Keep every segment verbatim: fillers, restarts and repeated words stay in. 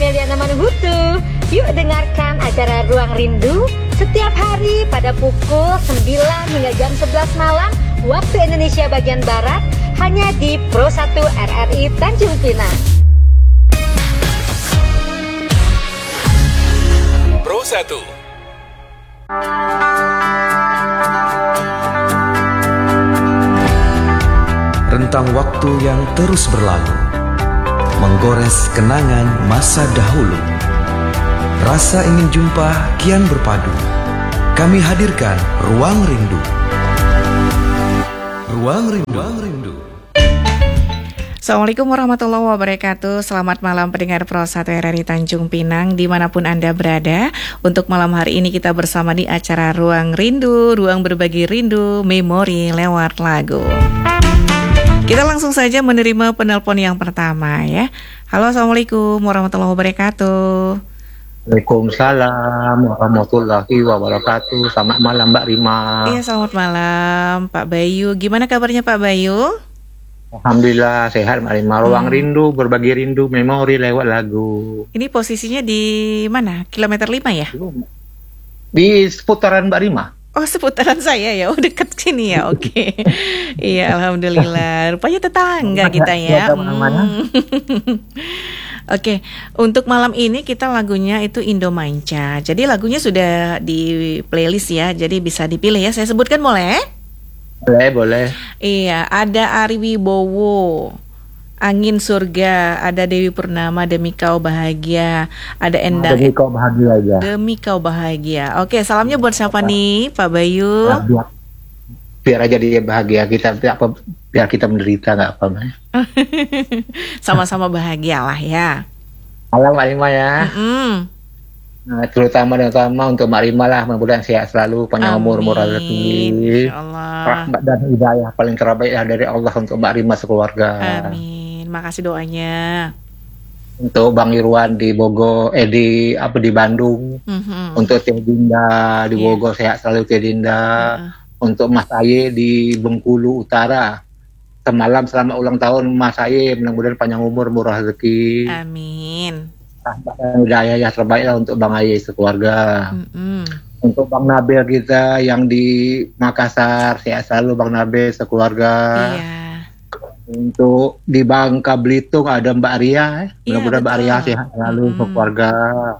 Meliana Manuhutu. Yuk dengarkan acara Ruang Rindu setiap hari pada pukul sembilan hingga jam sebelas malam waktu Indonesia bagian Barat, hanya di Pro satu R R I Tanjung Pinang. Pro satu. Rentang waktu yang terus berlalu, menggores kenangan masa dahulu. Rasa ingin jumpa kian berpadu. Kami hadirkan Ruang Rindu. Ruang Rindu. Ruang Rindu. Assalamualaikum warahmatullahi wabarakatuh. Selamat malam pendengar Pro satu R R I Tanjung Pinang dimanapun Anda berada. Untuk malam hari ini kita bersama di acara Ruang Rindu, ruang berbagi rindu, memori lewat lagu. Kita langsung saja menerima penelpon yang pertama ya. Halo, assalamualaikum warahmatullahi wabarakatuh. Waalaikumsalam warahmatullahi wabarakatuh. Selamat malam Mbak Rima. Iya, selamat malam Pak Bayu. Gimana kabarnya Pak Bayu? Alhamdulillah sehat Mbak Rima. Ruang Hmm. rindu, berbagi rindu, memori lewat lagu. Ini posisinya di mana? Kilometer lima ya? Di seputaran Mbak Rima. Oh, seputaran saya ya. Oh, dekat sini ya. Oke. Iya, alhamdulillah. Rupanya tetangga kita ya. Hmm. Oke, untuk malam ini kita lagunya itu Indomanca. Jadi lagunya sudah di playlist ya. Jadi bisa dipilih ya. Saya sebutkan boleh? Boleh, boleh. Iya, ada Ari Wibowo, Angin Surga, ada Dewi Purnama, Demi Kau Bahagia, ada Endang Demi kau bahagia aja. Demi Kau Bahagia. Oke, salamnya buat siapa nih, Pak Bayu? Nah, biar, biar aja dia bahagia, kita biar, apa, biar kita menderita nggak apa Mbak. Sama-sama bahagia lah ya. Malam Mbak Rima ya. Mm-mm. Nah, terutama dan utama untuk Mbak Rima lah, mudah-mudahan sehat selalu, panjang umur, murah rezeki, Insyaallah. rahmat dan hidayah paling terbaik dari Allah untuk Mbak Rima sekeluarga. Amin. Makasih doanya. Untuk Bang Irwan di Bogor, eh di apa di Bandung, Mm-hmm. untuk Teh Dinda di Yeah. Bogor sehat selalu Teh Dinda, Uh-uh. untuk Mas Aye di Bengkulu Utara. Semalam selamat ulang tahun Mas Aye, mudah-mudahan panjang umur, murah rezeki. Amin. Rahmat dan hidayah yang terbaik lah untuk Bang Aye sekeluarga. Mm-mm. Untuk Bang Nabil kita yang di Makassar, sehat selalu Bang Nabil sekeluarga. Iya. Untuk di Bangka Belitung ada Mbak Ria, eh. Iya, mudah-mudahan Mbak betul. Ria sehat selalu Mm-mm. sekeluarga.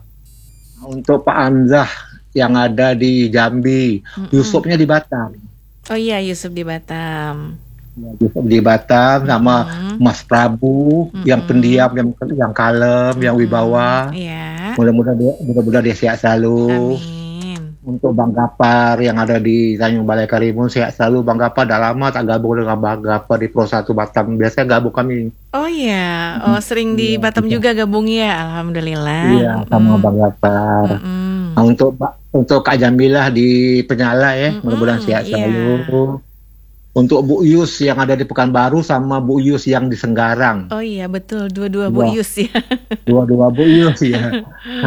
Untuk Pak Amzah yang ada di Jambi, Mm-mm. Yusufnya di Batam. Oh iya, Yusuf di Batam. Ya, Yusuf di Batam sama Mm-mm. Mas Prabu Mm-mm. yang pendiam, yang yang kalem, yang wibawa. Iya. Mudah-mudahan dia, mudah-mudahan dia sehat selalu. Amin. Untuk Bang Gapar yang ada di Tanjung Balai Karimun, sehat selalu Bang Gapar. Dah lama tak gabung dengan Bang Gapar di Pro satu Batam. Biasanya gabung kami. Oh iya, oh sering di Iya, Batam iya. juga gabung ya, alhamdulillah. Iya, sama Mm-mm. Bang Gapar. Mm-mm. Nah, untuk Ba- untuk Kak Jamilah di Penyala ya, Mm-mm, mudah-mudahan sehat iya. selalu. Untuk Bu Yus yang ada di Pekanbaru sama Bu Yus yang di Senggarang. Oh iya betul, dua-dua Bu Iya. Yus ya. Dua-dua Bu Yus ya.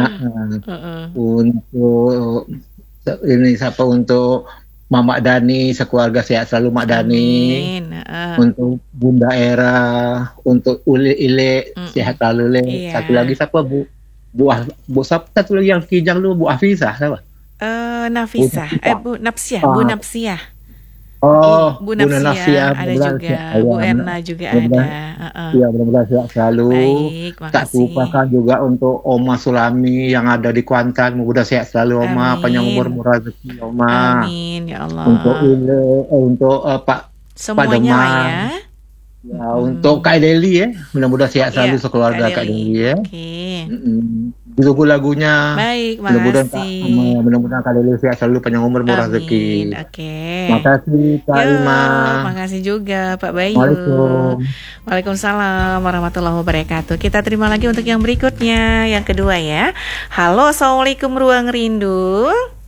Heeh. Untuk ini siapa, untuk Mama Dani sekeluarga sehat selalu Mak Dani. Amin. Heeh. Untuk Bunda Era, untuk Ule Ile Mm-mm. sehat selalu Le. Iya. Satu lagi siapa Bu? Bu, Ah- Bu siapa satu lagi yang kijang lu Bu Afizah siapa? Eh, Nafisah, Bu- eh Bu Napsiah, Bu Ah. Napsiah. Oh, Bu Bunda Napsiah, Nafsiah, ada mudah-mudahan juga, sehat Bu selalu. Erna juga ada. mudah-mudahan- Heeh. Iya, mudah-mudahan sehat selalu. Baik, Tak makasih. lupakan juga untuk Oma Sulami yang ada di Kuantan, mudah sehat selalu Oma, Amin. panjang umur, murah rezeki Oma. Amin ya Allah. Untuk Ile, eh, untuk eh, Pak Semuanya Demang. lah ya. ya, Mm-mm. untuk Kak Deli ya, mudah-mudahan sehat selalu Iya, sekeluarga Kak Deli ya. Oke. Mm-mm. Ditunggu lagunya. Baik, Mudah-mudahan Kak, makasih. mudah-mudahan Kak Deli sehat selalu, panjang umur, murah Amin. rezeki. Oke. Makasih Kak Yo, Ima. makasih juga Pak Bayu. Waalaikumsalam. Waalaikumsalam warahmatullahi wabarakatuh. Kita terima lagi untuk yang berikutnya, yang kedua ya. Halo, assalamualaikum Ruang Rindu.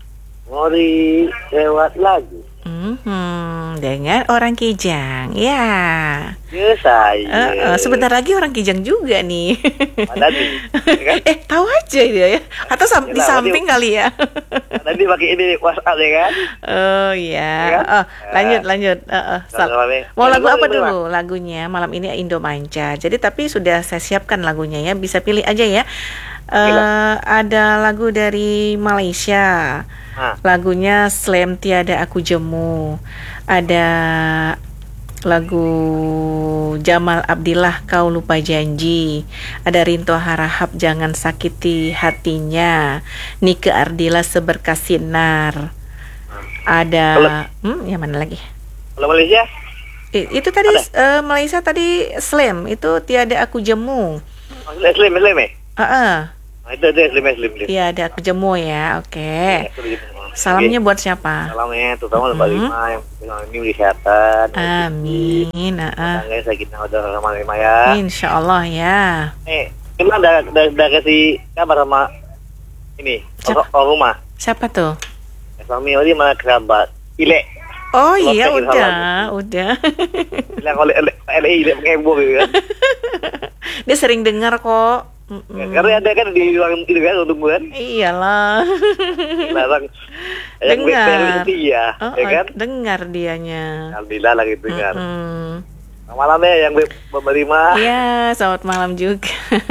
Mori lewat lagu. Mhm, dengan orang Kijang, ya. Ya saya. Eh, eh, sebentar lagi orang Kijang juga nih. Ada nih. Ya kan? Eh, tahu aja dia ya. Atau sam- di Yalah, samping kali ya. Tadi pakai ini WhatsApp ya kan? Oh iya. Ya kan? Oh, lanjut lanjut. Eh, eh, Sal. Sama-sama nih. Mau lagu Lagu apa apa, dulu? Lagunya malam ini Indo Manca. Jadi tapi sudah saya siapkan lagunya ya. Bisa pilih aja ya. Eh, ada lagu dari Malaysia. Nah, Lagunya Slam Tiada Aku Jemu. Ada lagu Jamal Abdillah Kau Lupa Janji. Ada Rinto Harahap Jangan Sakiti Hatinya. Nike Ardila Seberkas Sinar. Ada hmm, yang mana lagi? kalau Malaysia? I- itu tadi eh, Malaysia tadi Slam itu Tiada Aku Jemu. Oh, Slim, Slim ya? Heeh. Nah, itu ada Slim, Slim, Slim. Iya, ada Aku Jemu ya. Oke. Ya, itu dia. Salamnya buat siapa? Salamnya terutama Mm-hmm. Mbak Lima yang yang ini kesehatan. Amin. Heeh. Tangga saya kita udah sama Lima ya. Insya Allah ya. Eh, gimana udah, udah, udah kasih kabar sama ini Siapa? orang, orang rumah? Siapa tuh? Suami Odi mana kerabat? Ile. Oh Kalau iya saya udah, salah. udah. Bilang oleh L I Ile pengheboh gitu kan. Dia sering dengar kok. Mm-mm. Ya, karena ada kan di ruang itu kan untuk bulan. Iyalah. Larang. Yang Dengar. betul setia, Oh, ya kan? dengar dianya. Alhamdulillah lah gitu kan. Mm-mm. Malam ya yang Mbak Lima. Iya, selamat malam juga.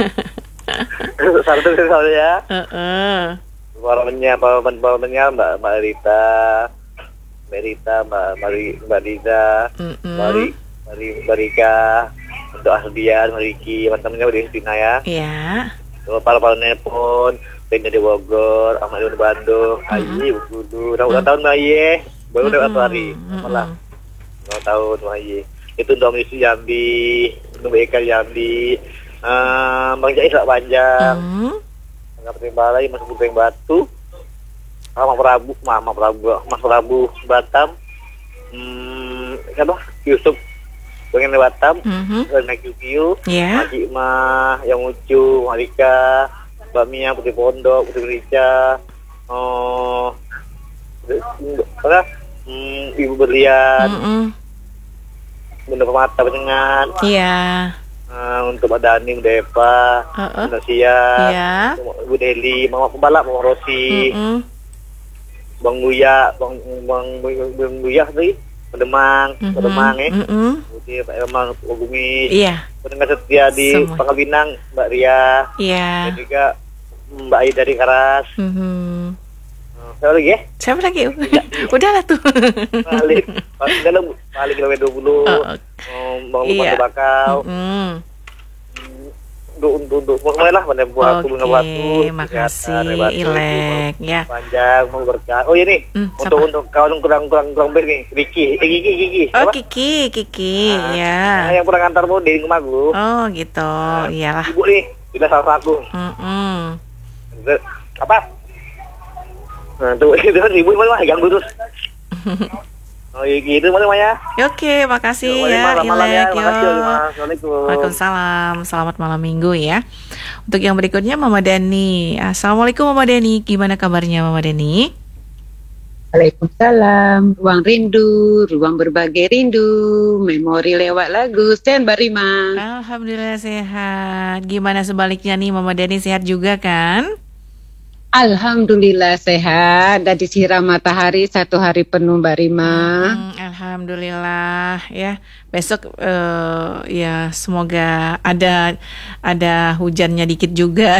Satu satu ya. Heeh. Pamannya, paman-pamannya Mbak Mbak Rita, Mbak Rita, Mbak Mari, Mbak Rita, Mm-mm. Mbak Ri, Mbak Ri- Mbak Rika, untuk Ahdian, Mbak Riki, teman-temannya udah Destina ya. Iya. Terus para-para nelpon, Rina di Bogor, Ahmad di Bandung, Ayi, Bukudu, udah ulang tahun Mbak Ayi, baru udah satu hari, Mm-mm. malah ulang tahun Mbak Ayi. Itu untuk Misi Jambi, untuk Eka Jambi, eh, Bang Jais Pak Panjang. Mm. Kabupaten Balai, Mas Bupeng Batu, Mama Prabu, Mama Prabu, Mas Prabu Batam, hmm, siapa? Yusuf, pengen Batam, Mhm. dan naik Yukiu, Ya. Haji Ma, yang Ucu, Marika, Mbak Mia, Putri Pondok, Putri Rica, oh, apa? Hmm, Ibu Berlian, Mm-mm. Bunda Pemata Penyengat, Iya. eh, untuk Mbak Dani, Mbak Eva, Heeh. Mbak Sia, Iya. Bu Deli, Mama Pembalap, Mama Rosi, Mm-mm. Bang Buya, Bang Bang Bang Buya tadi, Pedemang, Mhm. Pedemang ya. Mm-mm. Kemudian Pak Emang, Pak Bumi, Iya. pendengar setia di Semua. Pangkal Pinang, Mbak Ria, Iya. dan juga Mbak Aida dari Karas. Mhm. Hmm, Siapa lagi ya? Siapa lagi? Udah lah tuh. Balik, dalam balik kilometer dua puluh, Oh, um, Bang Lukman iya. Bakau, Mm-mm. untuk untuk untuk semuanya lah, pada buat Oke, bunga batu, makasih Ilek ya. panjang, mau berkah. Oh ini, Hmm, untuk siapa? untuk kawan yang kurang kurang kurang baik nih, Ricky, eh Gigi, Gigi, Oh apa? Kiki, Kiki, Nah, ya. yang pernah ngantar mau di rumah gue. Oh gitu, iyalah. Ibu nih, tidak salah satu. Mm-mm. Apa? Nah, tuh itu kan ibu mana ganggu terus. Oh iya gitu mana Maya? Oke, makasih Boleh, ya malam-malam ya. Ilek. Makasih, Yuk. Mas. Assalamualaikum. Waalaikumsalam, selamat malam minggu ya. Untuk yang berikutnya Mama Dani. Assalamualaikum Mama Dani, gimana kabarnya Mama Dani? Waalaikumsalam, ruang rindu, ruang berbagi rindu, memori lewat lagu, stand Barima. Alhamdulillah sehat. Gimana sebaliknya nih Mama Dani, sehat juga kan? Alhamdulillah sehat, dan disiram matahari satu hari penuh Barima. Hmm, Alhamdulillah ya. Besok eh, ya semoga ada ada hujannya dikit juga.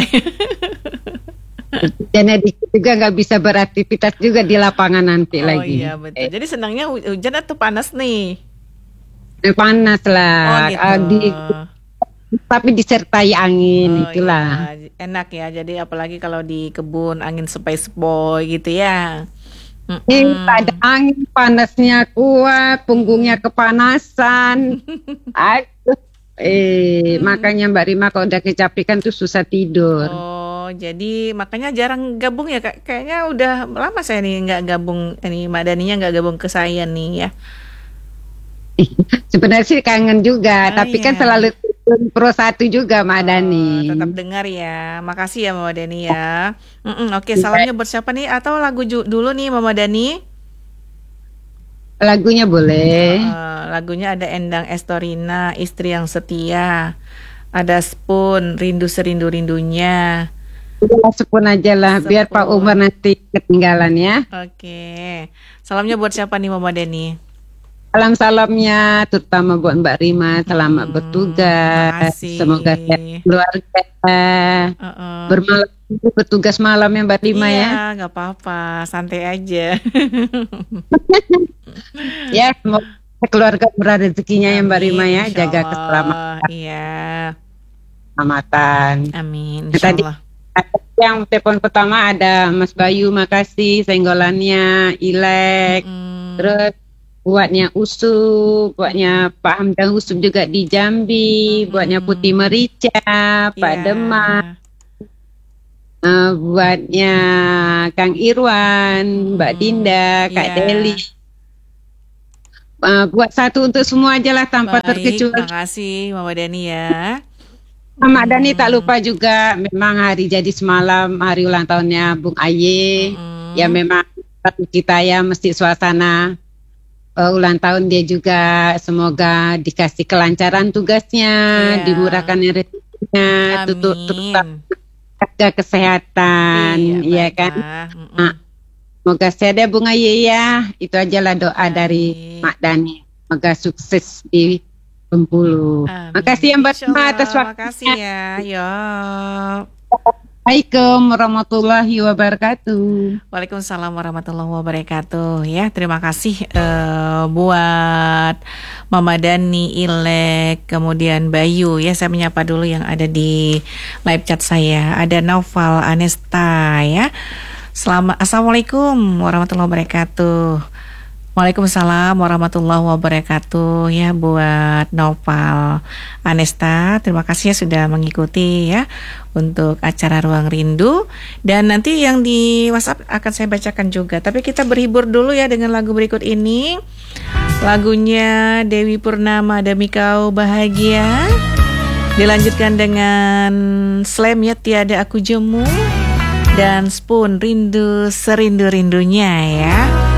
Dan dikit juga nggak bisa beraktivitas juga di lapangan nanti Oh lagi. iya betul. Jadi senangnya hu- hujan atau panas nih? Eh, panas Oh lah, gitu. Ah, di- tapi disertai angin, Oh, itulah. iya. Enak ya. Jadi apalagi kalau di kebun angin sepoi-sepoi gitu ya. Mm-mm. Eh, ada angin, panasnya kuat, punggungnya kepanasan. Aduh. Eh, makanya Mbak Rima kalau udah kecapekan tuh susah tidur. Oh, jadi makanya jarang gabung ya Kak. Kayaknya udah lama saya nih nggak gabung, ini Mbak Daninya nggak gabung ke saya nih ya. Sebenarnya sih kangen juga, Ah, tapi iya. kan selalu pro satu juga Mbak Dani. Oh, tetap dengar ya. Makasih ya Mama Dani ya. Mm-mm, Oke, salamnya buat siapa nih? Atau lagu ju- dulu nih Mama Dani? Lagunya boleh. Eh, lagunya ada Endang Estorina, Istri yang Setia. Ada Spoon, Rindu Serindu-rindunya. Udah sepun aja lah, biar Pak Sepun. Umar nanti ketinggalan ya. Oke. Salamnya buat siapa nih Mama Deni? Salam-salamnya terutama buat Mbak Rima, selamat Hmm, bertugas. makasih. Semoga sehat keluarga. Uh-uh. Bermalam bertugas malam ya Mbak Rima ya. Iya, nggak apa-apa, santai aja. Ya, semoga keluarga murah rezekinya ya Mbak Rima ya, Amin, insya jaga Allah. keselamatan. Iya, keselamatan. amin, Tadi- insya Allah. Yang telepon pertama ada Mas Bayu, makasih senggolannya, Ilek. Mm, Terus buatnya Usub, buatnya Pak Hamdan Usub juga di Jambi, Mm-mm. buatnya Putih Merica, Pak iya. Demak, eh, buatnya Kang Irwan, Mbak Mm, Dinda, Kak iya. Deli. Eh, buat satu untuk semua aja lah tanpa Baik, terkecuali. makasih Mama Dani ya. Sama Dani tak lupa juga, memang hari jadi semalam hari ulang tahunnya Bung Aye. Mm-mm. Ya memang kita ya mesti suasana uh, ulang tahun dia juga, semoga dikasih kelancaran tugasnya, Iya. dimurahkan rezekinya, tutup terutama Amin. jaga kesehatan, ya baik, kan. Ma. Mm-mm. Ah, Semoga sehat ya Bung Aye ya. Itu ajalah doa dari Baik. Mak Dani. Semoga sukses di Bengkulu. Amin. Makasih ya Mbak Insya Rima Allah, atas makasih waktunya. ya. Yo. Assalamualaikum warahmatullahi wabarakatuh. Waalaikumsalam warahmatullahi wabarakatuh. Ya, terima kasih eh, buat Mama Dani, Ilek, kemudian Bayu. Ya, saya menyapa dulu yang ada di live chat saya. Ada Naufal Anesta ya. Selamat Assalamualaikum warahmatullahi wabarakatuh. Waalaikumsalam warahmatullahi wabarakatuh ya buat Nopal Anesta. Terima kasih ya sudah mengikuti ya untuk acara Ruang Rindu. Dan nanti yang di WhatsApp akan saya bacakan juga. Tapi kita berhibur dulu ya dengan lagu berikut ini. Lagunya Dewi Purnama, Demi Kau Bahagia. Dilanjutkan dengan Slam ya, Tiada Aku Jemu. Dan Spoon, Rindu Serindu-rindunya ya.